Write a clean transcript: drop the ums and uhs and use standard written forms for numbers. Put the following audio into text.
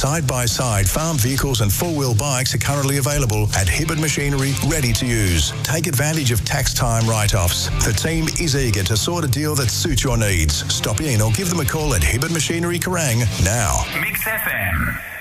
Side-by-side farm vehicles and four-wheel bikes are currently available at Hibberd Machinery, ready to use. Take advantage of tax time write-offs. The team is eager to sort a deal that suits your needs. Stop in or give them a call at Hibberd Machinery, Kerrang now. Mix FM.